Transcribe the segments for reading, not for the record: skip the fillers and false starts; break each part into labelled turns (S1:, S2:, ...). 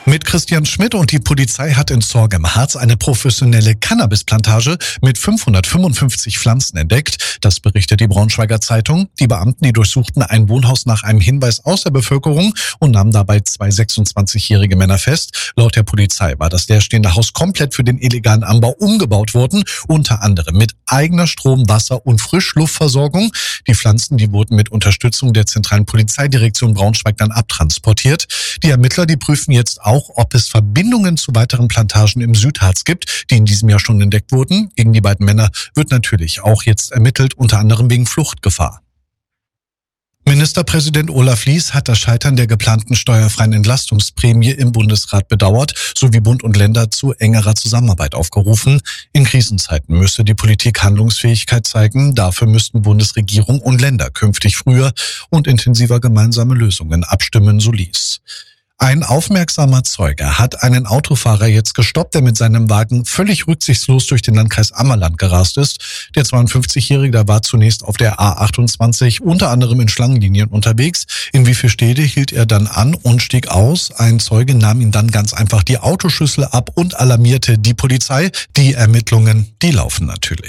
S1: Mit Christian Schmidt und die Polizei hat in Zorg im Harz eine professionelle Cannabisplantage mit 555 Pflanzen entdeckt. Das berichtet die Braunschweiger Zeitung. Die Beamten, die durchsuchten ein Wohnhaus nach einem Hinweis aus der Bevölkerung und nahmen dabei 2 26-jährige Männer fest. Laut der Polizei war das leerstehende Haus komplett für den illegalen Anbau umgebaut worden, unter anderem mit eigener Strom-, Wasser- und Frischluftversorgung. Die Pflanzen, die wurden mit Unterstützung der zentralen Polizeidirektion Braunschweig dann abtransportiert. Die Ermittler, die prüfen jetzt auch, ob es Verbindungen zu weiteren Plantagen im Südharz gibt, die in diesem Jahr schon entdeckt wurden. Gegen die beiden Männer wird natürlich auch jetzt ermittelt, unter anderem wegen Fluchtgefahr. Ministerpräsident Olaf Lies hat das Scheitern der geplanten steuerfreien Entlastungsprämie im Bundesrat bedauert, sowie Bund und Länder zu engerer Zusammenarbeit aufgerufen. In Krisenzeiten müsse die Politik Handlungsfähigkeit zeigen. Dafür müssten Bundesregierung und Länder künftig früher und intensiver gemeinsame Lösungen abstimmen, so Lies. Ein aufmerksamer Zeuge hat einen Autofahrer jetzt gestoppt, der mit seinem Wagen völlig rücksichtslos durch den Landkreis Ammerland gerast ist. Der 52-Jährige, der war zunächst auf der A28 unter anderem in Schlangenlinien unterwegs. In Wievielstede hielt er dann an und stieg aus. Ein Zeuge nahm ihm dann ganz einfach die Autoschlüssel ab und alarmierte die Polizei. Die Ermittlungen, die laufen natürlich.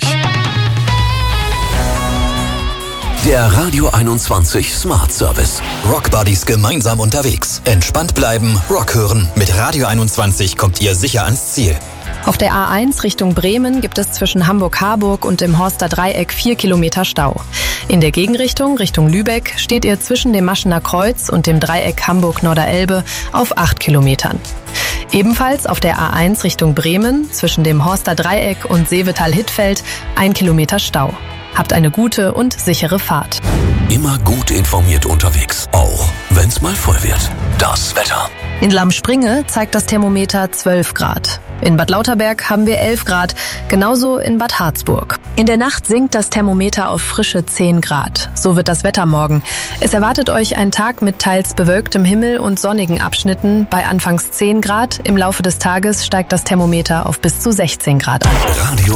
S2: Der Radio 21 Smart Service. Rock Buddies gemeinsam unterwegs. Entspannt bleiben, Rock hören. Mit Radio 21 kommt ihr sicher ans Ziel.
S3: Auf der A1 Richtung Bremen gibt es zwischen Hamburg-Harburg und dem Horster Dreieck 4 Kilometer Stau. In der Gegenrichtung Richtung Lübeck steht ihr zwischen dem Maschener Kreuz und dem Dreieck Hamburg-Norderelbe auf 8 Kilometern. Ebenfalls auf der A1 Richtung Bremen zwischen dem Horster Dreieck und Seevetal-Hittfeld 1 Kilometer Stau. Habt eine gute und sichere Fahrt.
S2: Immer gut informiert unterwegs, auch wenn's mal voll wird. Das Wetter.
S3: In Lammspringe zeigt das Thermometer 12 Grad. In Bad Lauterberg haben wir 11 Grad, genauso in Bad Harzburg. In der Nacht sinkt das Thermometer auf frische 10 Grad. So wird das Wetter morgen. Es erwartet euch ein Tag mit teils bewölktem Himmel und sonnigen Abschnitten bei anfangs 10 Grad. Im Laufe des Tages steigt das Thermometer auf bis zu 16 Grad an.
S2: Radio